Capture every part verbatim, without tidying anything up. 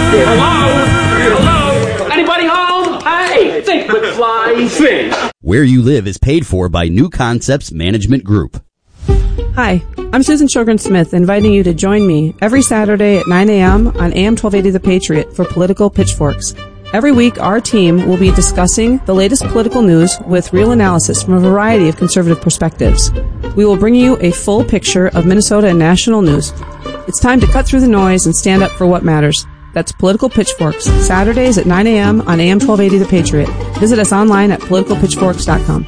Hello? Hello? Anybody home? Hey, think McFly, think. Where You Live is paid for by New Concepts Management Group. Hi, I'm Susan Sjogren-Smith, inviting you to join me every Saturday at nine a.m. on A M twelve eighty The Patriot for Political Pitchforks. Every week, our team will be discussing the latest political news with real analysis from a variety of conservative perspectives. We will bring you a full picture of Minnesota and national news. It's time to cut through the noise and stand up for what matters. That's Political Pitchforks, Saturdays at nine a.m. on A M twelve eighty The Patriot. Visit us online at political pitchforks dot com.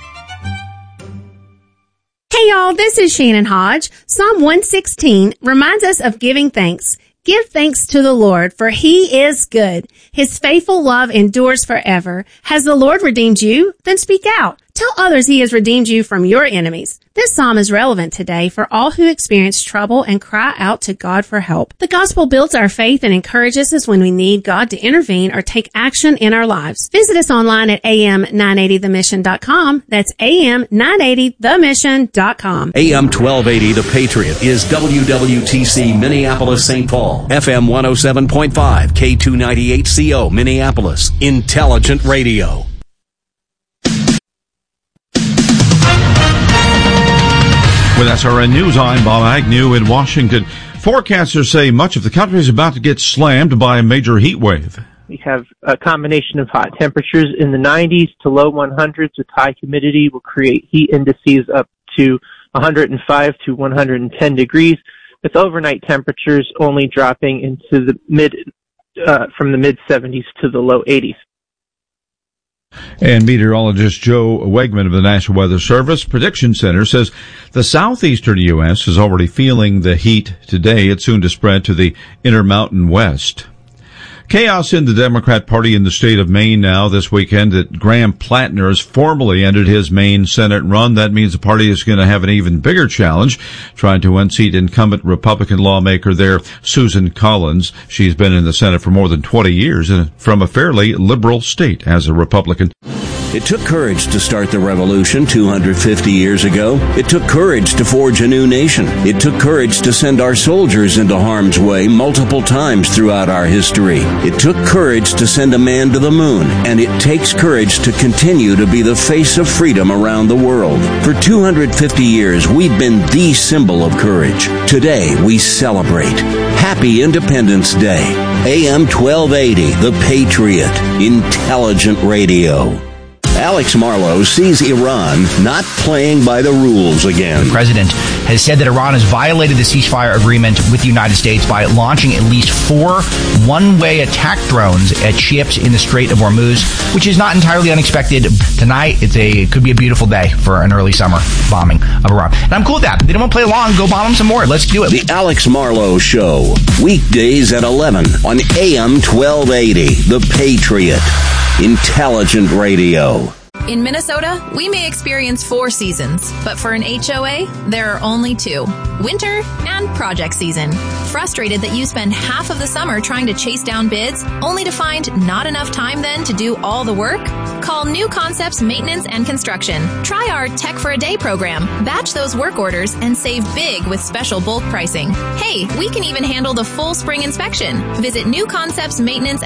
Hey y'all, this is Shannon Hodge. Psalm one sixteen reminds us of giving thanks. Give thanks to the Lord, for He is good. His faithful love endures forever. Has the Lord redeemed you? Then speak out. Tell others He has redeemed you from your enemies. This psalm is relevant today for all who experience trouble and cry out to God for help. The gospel builds our faith and encourages us when we need God to intervene or take action in our lives. Visit us online at A M nine eighty the mission dot com. That's A M nine eighty the mission dot com. A M twelve eighty The Patriot is W W T C Minneapolis Saint Paul. F M one oh seven point five, K two ninety-eight C O Minneapolis. Intelligent Radio. With S R N News, I'm Bob Agnew in Washington. Forecasters say much of the country is about to get slammed by a major heat wave. We have a combination of hot temperatures in the nineties to low hundreds with high humidity will create heat indices up to one hundred five to one hundred ten degrees, with overnight temperatures only dropping into the mid, uh, from the mid seventies to the low eighties. And meteorologist Joe Wegman of the National Weather Service Prediction Center says the southeastern U S is already feeling the heat today. It's soon to spread to the Intermountain West. Chaos in the Democrat Party in the state of Maine now this weekend that Graham Plattner has formally ended his Maine Senate run. That means the party is going to have an even bigger challenge trying to unseat incumbent Republican lawmaker there, Susan Collins. She's been in the Senate for more than twenty years and from a fairly liberal state as a Republican. It took courage to start the revolution two hundred fifty years ago. It took courage to forge a new nation. It took courage to send our soldiers into harm's way multiple times throughout our history. It took courage to send a man to the moon. And it takes courage to continue to be the face of freedom around the world. For two hundred fifty years, we've been the symbol of courage. Today, we celebrate. Happy Independence Day. A M twelve eighty, The Patriot. Intelligent Radio. Alex Marlow sees Iran not playing by the rules again. The president has said that Iran has violated the ceasefire agreement with the United States by launching at least four one-way attack drones at ships in the Strait of Hormuz, which is not entirely unexpected. Tonight, it's a it could be a beautiful day for an early summer bombing of Iran. And I'm cool with that. They don't want to play along. Go bomb them some more. Let's do it. The Alex Marlow Show, weekdays at eleven on A M twelve eighty, The Patriot. Intelligent Radio. In Minnesota, we may experience four seasons, but for an H O A, there are only two. Winter and project season. Frustrated that you spend half of the summer trying to chase down bids, only to find not enough time then to do all the work? Call New Concepts Maintenance and Construction. Try our Tech for a Day program. Batch those work orders and save big with special bulk pricing. Hey, we can even handle the full spring inspection. Visit New Concepts Maintenance